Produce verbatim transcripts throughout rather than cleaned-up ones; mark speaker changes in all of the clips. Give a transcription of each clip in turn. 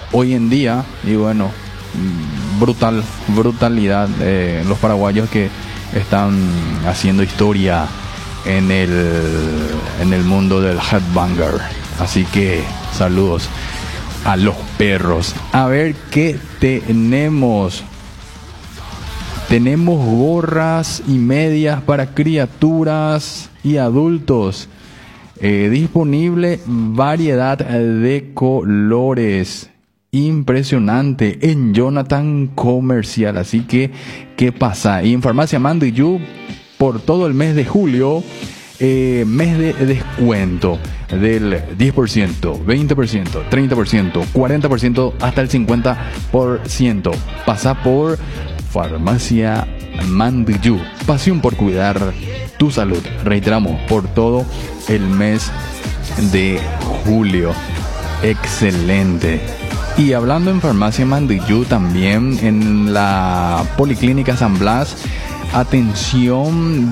Speaker 1: hoy en día. Y bueno, brutal, brutalidad de los paraguayos que están haciendo historia en el, en el mundo del headbanger. Así que saludos a los perros. A ver qué tenemos. Tenemos gorras y medias para criaturas y adultos. Eh, disponible variedad de colores. Impresionante en Jonathan Comercial. Así que, ¿qué pasa? Y en Farmacia Mandiyú, por todo el mes de julio, eh, mes de descuento del diez por ciento, veinte por ciento, treinta por ciento, cuarenta por ciento, hasta el cincuenta por ciento. Pasa por Farmacia Mandiyú. Pasión por cuidar tu salud. Reiteramos, por todo el mes de julio. Excelente. Y hablando en Farmacia Mandiyú, también en la Policlínica San Blas, atención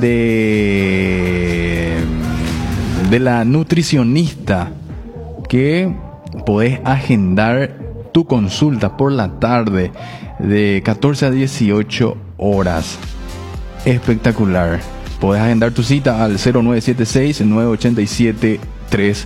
Speaker 1: de, de la nutricionista, que podés agendar tu consulta por la tarde de catorce a dieciocho horas. Espectacular. Podés agendar tu cita al cero nueve siete seis, nueve ocho siete, tres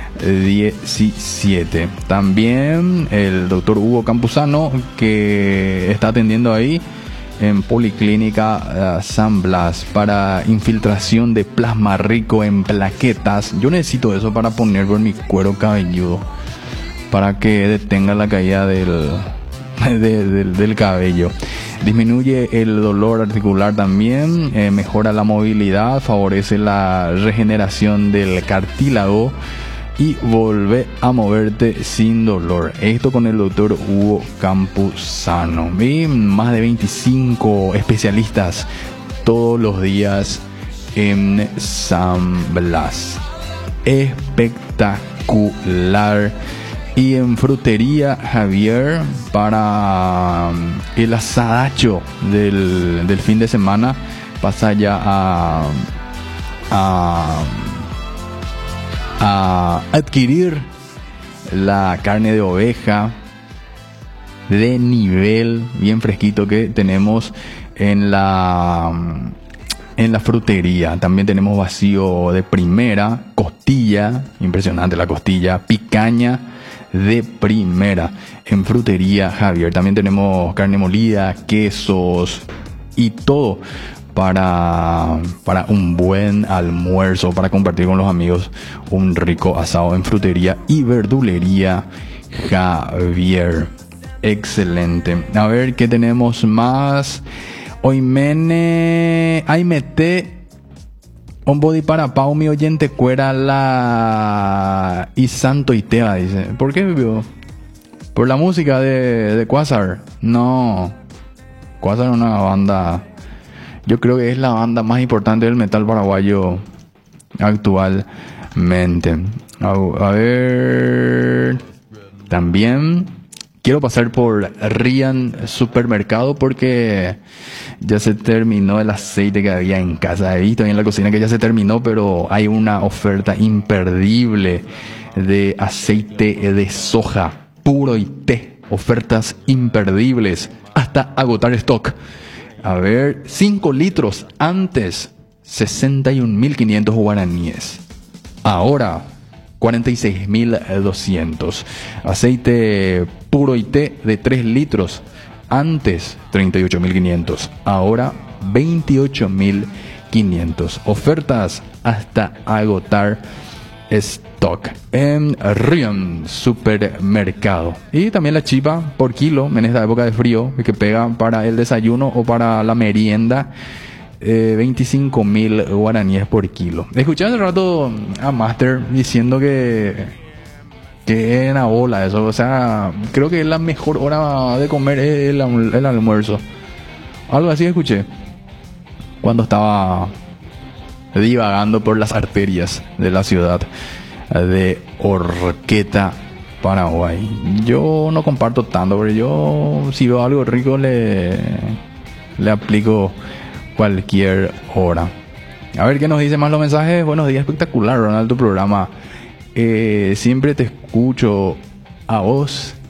Speaker 1: diecisiete. También el doctor Hugo Campuzano, que está atendiendo ahí en Policlínica uh, San Blas, para infiltración de plasma rico en plaquetas. Yo necesito eso para ponerlo en mi cuero cabelludo, para que detenga la caída del, de, del, del cabello. Disminuye el dolor articular también, eh, mejora la movilidad, favorece la regeneración del cartílago y volver a moverte sin dolor. Esto con el doctor Hugo Campuzano. Y más de veinticinco especialistas todos los días en San Blas. Espectacular. Y en Frutería Javier, para el asadacho del, del fin de semana, pasa ya a... a a adquirir la carne de oveja de nivel, bien fresquito, que tenemos en la en la frutería. También tenemos vacío de primera, costilla, impresionante la costilla, picaña de primera en Frutería Javier. También tenemos carne molida, quesos y todo para, para un buen almuerzo, para compartir con los amigos un rico asado en Frutería y Verdulería Javier. Excelente. A ver qué tenemos más. Hoy mene ay mete un body para Pau, mi oyente cuera la y santo y teba, dice. ¿Por qué vivió? Por la música de, de Quasar. No, Quasar es una banda, yo creo que es la banda más importante del metal paraguayo actualmente. A, a ver, también quiero pasar por Rian Supermercado porque ya se terminó el aceite que había en casa. He visto ahí en la cocina que ya se terminó, pero hay una oferta imperdible de aceite de soja puro y té. Ofertas imperdibles hasta agotar stock. A ver, cinco litros antes, sesenta y un mil quinientos guaraníes. Ahora, cuarenta y seis mil doscientos. Aceite puro y té de tres litros. Antes, treinta y ocho mil quinientos. Ahora, veintiocho mil quinientos. Ofertas hasta agotar stock en Rion Supermercado. Y también la chipa por kilo en esta época de frío, que pega para el desayuno o para la merienda. Eh, veinticinco mil guaraníes por kilo. Escuché hace rato a Master diciendo que que es una bola eso. O sea, creo que la mejor hora de comer es el, el almuerzo. Algo así escuché cuando estaba divagando por las arterias de la ciudad de Horqueta, Paraguay. Yo no comparto tanto, pero yo si veo algo rico le, le aplico cualquier hora. A ver qué nos dice más los mensajes. Buenos días, espectacular, Ronald, tu programa. Eh, siempre te escucho a vos